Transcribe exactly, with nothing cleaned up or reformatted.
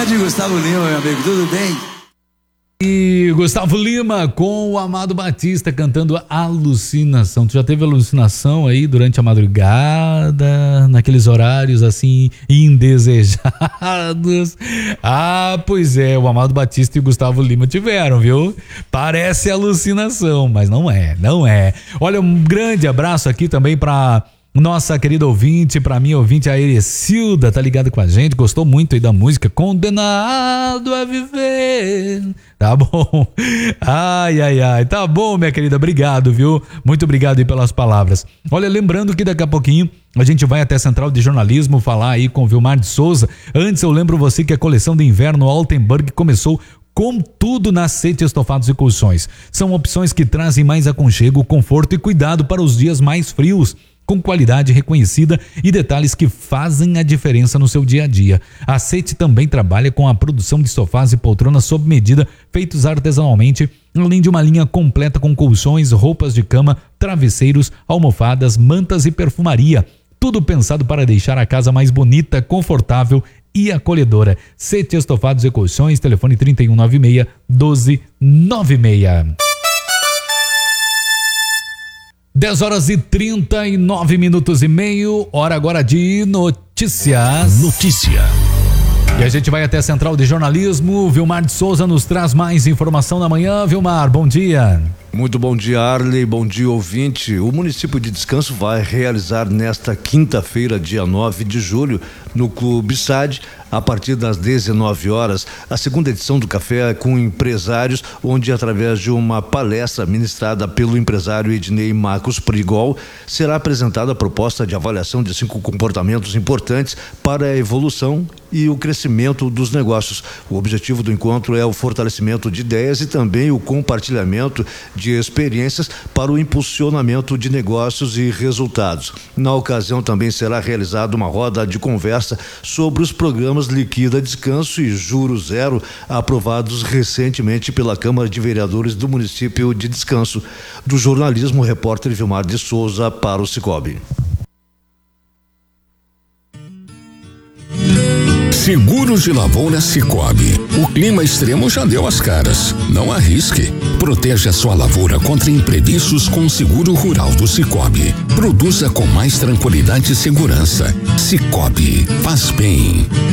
Grande Gustavo Lima, meu amigo, tudo bem? E Gustavo Lima com o Amado Batista cantando Alucinação. Tu já teve alucinação aí durante a madrugada, naqueles horários assim indesejados? Ah, pois é, o Amado Batista e o Gustavo Lima tiveram, viu? Parece alucinação, mas não é, não é. Olha, um grande abraço aqui também pra nossa querida ouvinte, pra mim ouvinte, a Erecilda, tá ligada com a gente, gostou muito aí da música Condenado a Viver. Tá bom? Ai, ai, ai, tá bom, minha querida, obrigado, viu? Muito obrigado aí pelas palavras. Olha, lembrando que daqui a pouquinho a gente vai até a Central de Jornalismo falar aí com o Vilmar de Souza. Antes eu lembro você que a coleção de inverno Altenburg começou com tudo na Sete Estofados e Colchões. São opções que trazem mais aconchego, conforto e cuidado para os dias mais frios, com qualidade reconhecida e detalhes que fazem a diferença no seu dia a dia. A Sete também trabalha com a produção de sofás e poltronas sob medida, feitos artesanalmente, além de uma linha completa com colchões, roupas de cama, travesseiros, almofadas, mantas e perfumaria. Tudo pensado para deixar a casa mais bonita, confortável e acolhedora. Sete Estofados e Colchões, telefone trinta e um noventa e seis, doze noventa e seis. dez horas e trinta e nove minutos e meio, hora agora de notícias. Notícia. E a gente vai até a Central de Jornalismo. Vilmar de Souza nos traz mais informação na manhã. Vilmar, bom dia. Muito bom dia, Arley, bom dia, ouvinte. O município de Descanso vai realizar nesta quinta-feira, dia nove de julho, no Clube S A D, a partir das dezenove horas, a segunda edição do Café com Empresários, onde, através de uma palestra ministrada pelo empresário Ednei Marcos Prigol, será apresentada a proposta de avaliação de cinco comportamentos importantes para a evolução e o crescimento dos negócios. O objetivo do encontro é o fortalecimento de ideias e também o compartilhamento de experiências para o impulsionamento de negócios e resultados. Na ocasião também será realizada uma roda de conversa sobre os programas Liquida Descanso e Juros Zero, aprovados recentemente pela Câmara de Vereadores do município de Descanso. Do jornalismo, o repórter Vilmar de Souza para o Cicobi. Seguros de lavoura Cicobi. O clima extremo já deu as caras. Não arrisque. Proteja sua lavoura contra imprevistos com o seguro rural do Cicobi. Produza com mais tranquilidade e segurança. Cicobi. Faz bem.